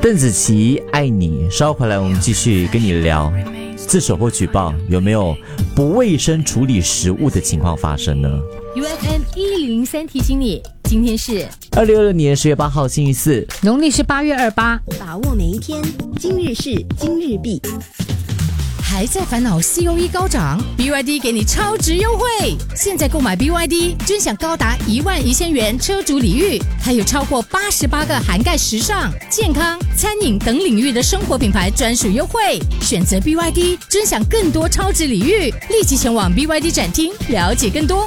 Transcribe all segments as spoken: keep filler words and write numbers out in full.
邓紫棋爱你，稍回来我们继续跟你聊自首或举报有没有不卫生处理食物的情况发生呢？ U F M 一零零三提醒你，今天是二零二零年十月八号星期四， 农历是八月二八， 把握每一天，今日事今日毕。 还在烦恼 C O E 高涨 ，B Y D 给你超值优惠！现在购买 B Y D， 尊享高达一万一千元车主礼遇，还有超过八十八个涵盖时尚、健康、餐饮等领域的生活品牌专属优惠。选择 B Y D， 尊享更多超值礼遇，立即前往 B Y D 展厅了解更多。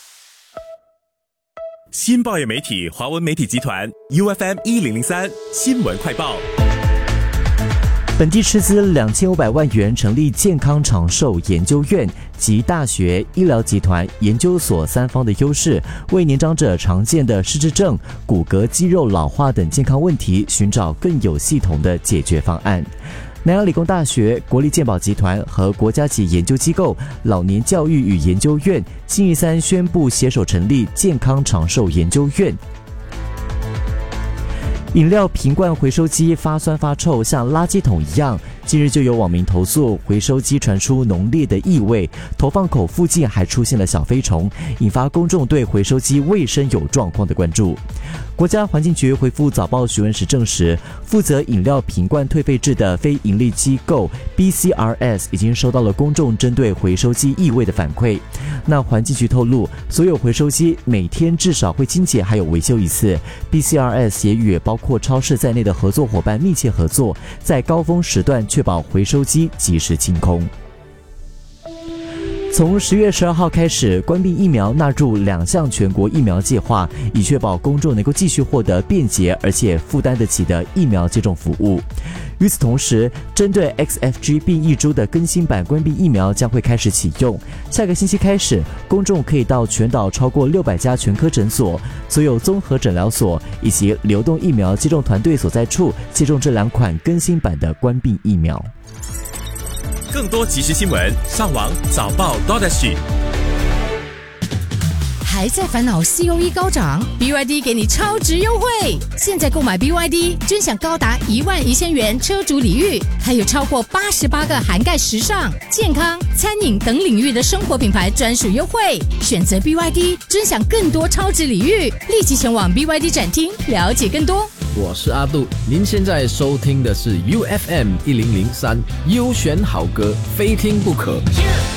新报业媒体华文媒体集团 U F M 一零零三新闻快报。 本地斥资两千五百万元成立健康长寿研究院及大学、医疗集团、研究所三方的优势，为年长者常见的失智症、骨骼肌肉老化等健康问题寻找更有系统的解决方案。南洋理工大学、国立健保集团和国家级研究机构老年教育与研究院星期三宣布携手成立健康长寿研究院。饮料瓶罐回收机发酸发臭，像垃圾桶一样。近日就有网民投诉，回收机传出浓烈的异味，投放口附近还出现了小飞虫，引发公众对回收机卫生有状况的关注。国家环境局回复早报询问时证实，负责饮料瓶罐退费制的非营利机构 B C R S 已经收到了公众针对回收机异味的反馈。那环境局透露，所有回收机每天至少会清洁还有维修一次。B C R S 也与包括超市在内的合作伙伴密切合作，在高峰时段确保回收机及时清空。从十月十二号开始，关闭疫苗纳入两项全国疫苗计划，以确保公众能够继续获得便捷而且负担得起的疫苗接种服务。与此同时，针对 X F G 变异株的更新版关闭疫苗将会开始启用。下个星期开始，公众可以到全岛超过六百家全科诊所、所有综合诊疗所以及流动疫苗接种团队所在处接种这两款更新版的关闭疫苗。 更多即时新闻，上网早报 .dot.sg。 还在烦恼 C O E 高涨 ，B Y D 给你超值优惠！现在购买 B Y D， 尊享高达一万一千元车主礼遇，还有超过八十八个涵盖时尚、健康、餐饮等领域的生活品牌专属优惠。选择 B Y D， 尊享更多超值礼遇，立即前往 B Y D 展厅了解更多。 我是阿杜，您现在收听的是 U F M 一零零三，优选好歌，非听不可。